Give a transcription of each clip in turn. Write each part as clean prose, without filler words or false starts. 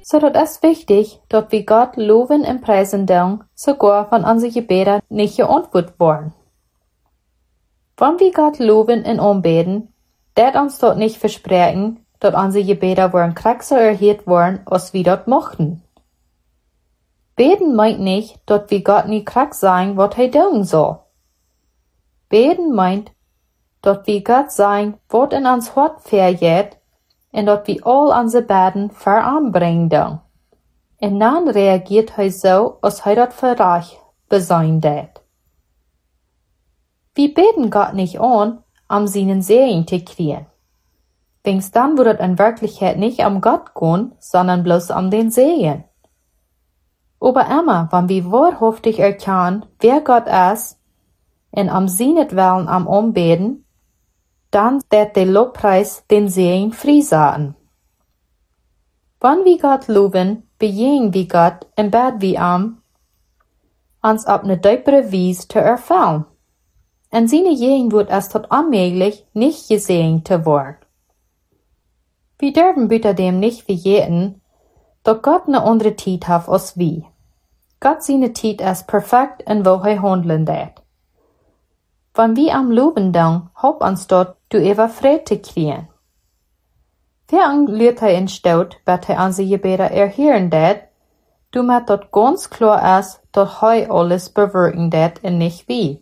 So dat ist wichtig, dat wir Gott loben und preisen dürfen, sogar wenn unsere Gebete nicht geantwortet worden. Wenn wir Gott loben und anbeten, dat uns dort nicht versprechen, dat unsere Gebete worden kriegsser erhört worden, als wir dort mochten. Beten meint nicht, dat wir Gott nie krieg sein, wat hij tun soll. Beten meint, dat wir Gott sein, wat in uns Hort vergeht, en dat wir all unsere Beten veranbringen dürfen. En dann reagiert hij so, als hij dat verreich besein dat. Wir beten Gott nicht an, seinen Segen zu kriegen. Wings dann wird in Wirklichkeit nicht Gott gehen, sondern bloß den Segen. Aber immer, wenn wir wahrhaftig erkennen, wer Gott ist, und seinetwillen anbeten, dann wird der Lobpreis den Segen freisetzen. Wenn wir Gott loben, bejehen wir Gott und beten wir uns auf eine deepere Weise zu erfüllen. Und seine Segen wird es tot unmöglich, nicht gesehen zu werden. Wir dürfen dem nicht vergessen, dass Gott eine andere Zeit hat als wir. Gott seine Zeit ist perfekt und wo er handeln wird. Wenn wir loben dann, hopp uns dort, du ewig Friede zu kriegen. Während lehrt er in Staut, bet er unsere Gebete erhören wird, du mit dort ganz klar ist, dass er alles bewirken wird und nicht wir.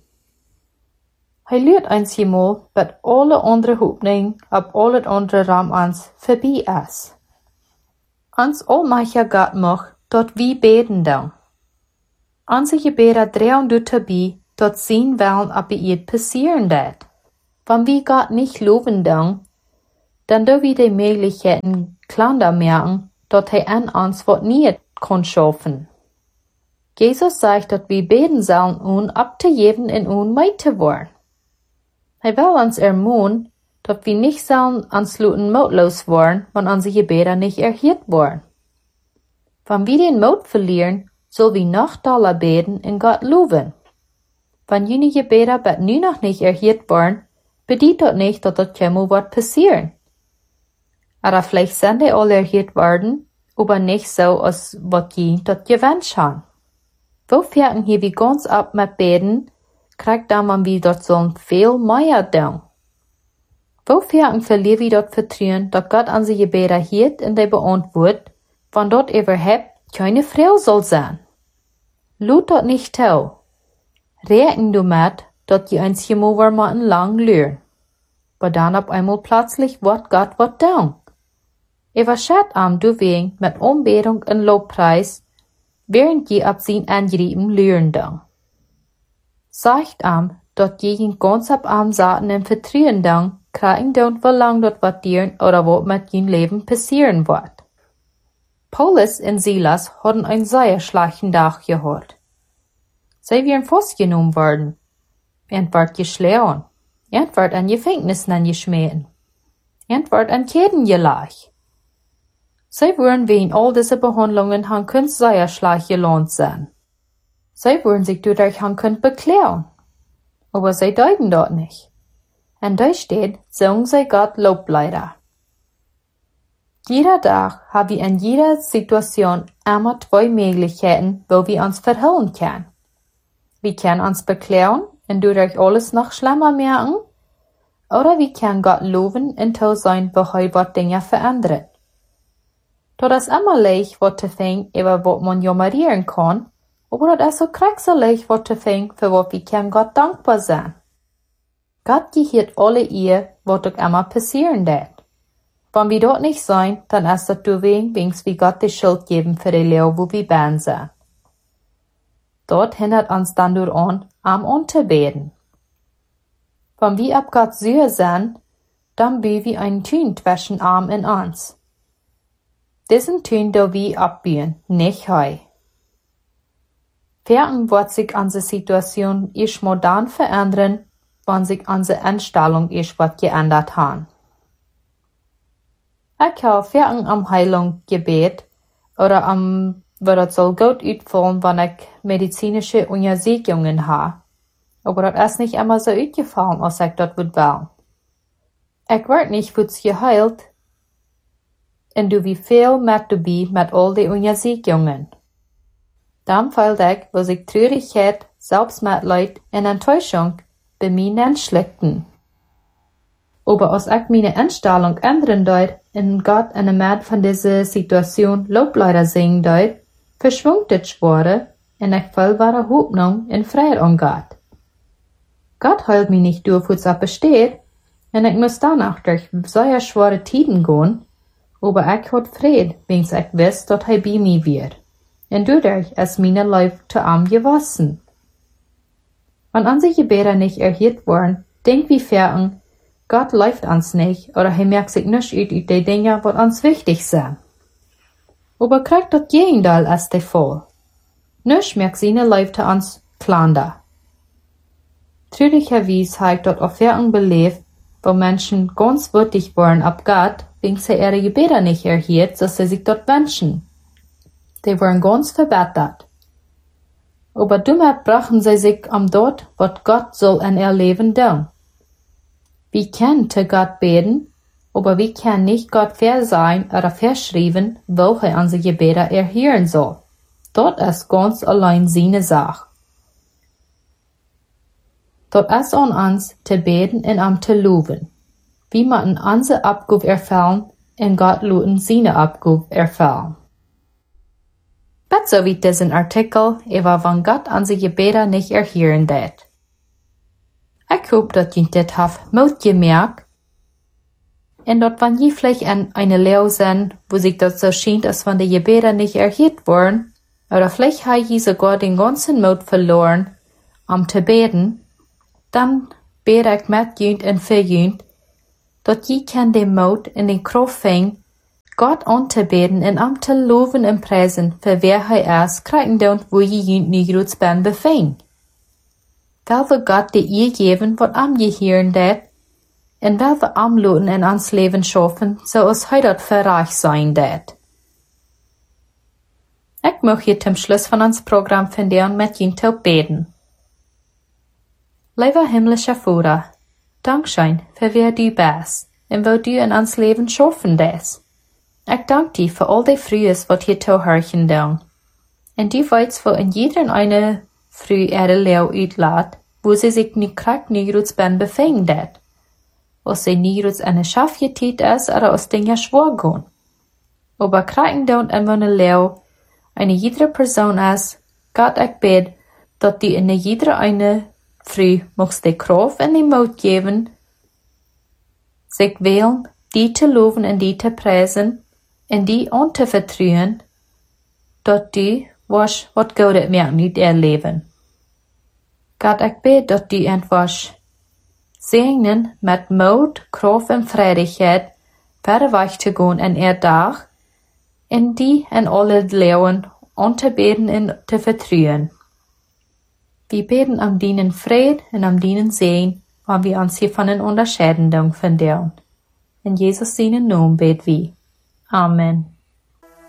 Hij leert ons hemel, dat alle andere Hoffnung op al het andere Raum ons vorbei ist. Ons almachtiger Gott macht, dat wir beten dann. Onze Gebete drehen du dabei, dat sein Willen op die Erde passieren wird. Wenn wir Gott nicht loben dann do wir die Möglichkeiten klander merken, dat hij an uns wat niet kann schaffen. Jesus sagt, dat wir beten sollen, abzugeben und mehr zu werden. Hij will uns ermahnen, dass wir nicht sollen ansonsten mutlos werden, wenn unsere Gebete nicht erhört werden. Wenn wir den Mut verlieren, soll wir noch doller beten und Gott loben. Wenn jene Gebete bet nu noch nicht erhört werden, bedeutet das nicht, dass das kemmer wird passieren. Oder vielleicht sind die alle erhört worden, aber nicht so, als was je das gewünscht haben. Wo fährten hier wie ganz ab mit Beten, kriegt dann man wie dort sollen viel mehr tun. Wofür verlieren wir dort Vertrauen, dass Gott unsere Gebete hört und die beantwortet, wenn dort überhaupt keine Frau soll sein? Lut dort nicht tau. Rechnen du mit, dass die uns Himmel lang lüren. Aber dann auf einmal plötzlich wird Gott was tun. Überschätzt du wegen mit Anbetung und Lobpreis, während je ab sein Angrieben lüren dann. Sagt dat gegen ganz ab Saten im Vertrauen dann, kriegen don't wie lang dort wat dieren oder wat mit jen Leben passieren wird. Paulus und Silas hatten einen sehr schlechten Tag gehabt. Sie wären festgenommen worden, und wird geschlagen, und wird an Gefängnissen geschmissen, und wird an Ketten gelegt. Sie würden wegen all dieser Behandlungen han können sehr schlecht gelohnt sein. Sie würden sich dadurch han können beklagen. Aber sie deuten dort nicht. Und da steht, singen sie Gott Lobleider. Jeder Tag haben wir in jeder Situation immer zwei Möglichkeiten, wo wir uns verhüllen können. Wir können uns beklagen und dadurch alles noch schlimmer merken, oder wir können Gott loben und toll sein, wo er wat Dinge verändert. Das ist immer leicht, was zu finden, über was man jammerieren kann, aber das ist so kriegselig, was zu finden, für was wir können Gott dankbar sein. Gott gehört alle ihr, was auch immer passieren wird. Wenn wir dort nicht sein, dann ist das deswegen, wings wir Gott die Schuld geben für die Lehre, wo wir beten sind. Dort hindert uns dann durch an, unterbeten. Wenn wir ab Gott Sühe sind, dann bühen wir einen Tün zwischen und uns. Diesen Tün do wir abbühen, nicht heu. Während wird sich unsere Situation erst mal dann verändern, wenn sich unsere Einstellung erst was geändert hat. Ich habe während Heilung Gebet oder wo das soll gut ausfallen, wenn ich medizinische Untersuchungen habe. Aber das ist nicht immer so ausgefallen, als ich das will. Ich werd nicht gut geheilt, en du wie veel met du bi met al die Untersuchungen. Dan feilt ich, wo sich Traurigkeit, Selbstmitleid en Enttäuschung bei mir entschlichten. Aber als ich meine Einstellung ändern deut und Gott in der Mitte von dieser Situation Lobleider singen deut, verschwindet das Schwere und ich voll wahre Hoffnung und Freiheit an Gott. Gott hält mich nicht durch, was er besteht, und ich muss danach durch solche schwere Tiden gehen, aber ich hat Fried, wenn ich weiß, dass er bei mir wird. Und dadurch ist meine Leib zu arm gewachsen. Wenn unsere Gebete nicht erhört worden, denk wie fern, Gott läuft uns nicht, oder er merkt sich nicht ut die Dinge, was uns wichtig sind. Aber kriegt das Gegenteil als der Fall. Nicht merkt seine Leib zu uns klander. Trüglicherweise habe ich dort Erfahrung belebt, wo Menschen ganz würdig waren ab Gott, wegen sie ihre Gebete nicht erhielt, so sie sich dort wünschen. Die waren ganz verbessert. Aber damit brachen sie sich am dort, was Gott soll in ihr Leben tun. Wir können zu Gott beten, aber wir können nicht Gott versagen oder verschreiben, welche unsere Gebete erhören soll. Dort ist ganz allein seine Sache. Dort ist an uns zu beten und am zu loben. Wir müssen unsere Abgabe erfüllen und Gott luden seine Abgabe erfüllen. Das so wie diesen Artikel über wann Gott unsere Gebete nicht erhören wird. Ich hoffe, dass ihr das habt mitgemerkt und dass wenn ihr vielleicht in einer Lehre sind, wo sich das so scheint, als wenn die Gebete nicht erhört wurden, oder vielleicht habt ihr sogar den ganzen Mut verloren, zu beten, dann bete ich mit jünd und für jünd, dass ihr kann den Mut in den Kraft finden, Gott anzubeten und zu loben und preisen, für wer er ist, kriegen und wo ihr jünd nicht ben befindet. Weil wir Gott die ihr geben, was gehören det, und weil wir Amluten in uns Leben schaffen, so es heute verreich sein det. Ich möchte zum Schluss von uns Programm finden mit Ihnen zu beten. Lieber himmlischer Vater, Dankeschön für wer du bist und wo du in uns Leben schaffen des. Ich danke dir für all die Frühes, was hier zu hören tun. Und du weißt, wo in jeder eine Früh ihre Leo uitlaat, wo sie sich nicht kriegt, nicht ben befindet. Als sie nicht eine Schaffjetät ist, oder als Dinge schwor gehen. Aber kriegen don't in meine Leo eine jede Person ist, Gott ich bete, dass die in jeder eine Früh mocht die Kraft und die Mut geben, sich wählen, die zu loben und die zu preisen, und die anzuvertrauen, dass die was Gott mir nicht erleben. Gott ich bete, dass die etwas segnen mit Mut, Kraft und Freudigkeit, weiter weich zu gehen in ihr Tag, in die in alle Leben anzubeten und zu vertrauen. Wir beten am dienen Fried und am dienen Segen, weil wir uns hiervon unterscheiden finden. In Jesus seinen Namen beten wir. Amen.